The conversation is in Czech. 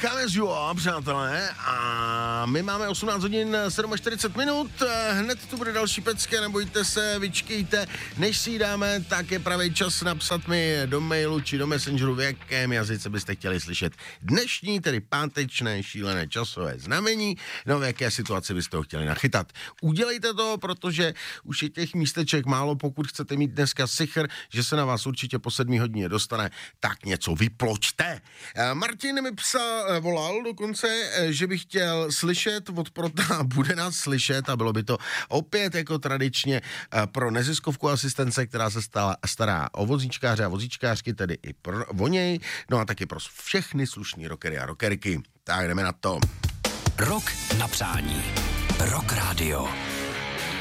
KMSU, přátelé, a my máme 18 hodin 47 minut, hned tu bude další pecké, nebojte se, vyčkejte, než si ji dáme, tak je pravý čas napsat mi do mailu či do messengeru, v jakém jazyce byste chtěli slyšet dnešní, tedy pátečné šílené časové znamení, no v jaké situaci byste ho chtěli nachytat. Udělejte to, protože už je těch místeček málo, pokud chcete mít dneska sichr, že se na vás určitě po 7 hodině dostane, tak něco vypločte. Martin mi volal dokonce, že by chtěl slyšet od Prota, bude nás slyšet a bylo by to opět jako tradičně pro neziskovku asistence, která se stará o vozíčkáře a vozíčkářky, tedy i o něj, no a taky pro všechny slušný rockery a rockerky. Tak jdeme na to. Rock na přání. Rock Radio.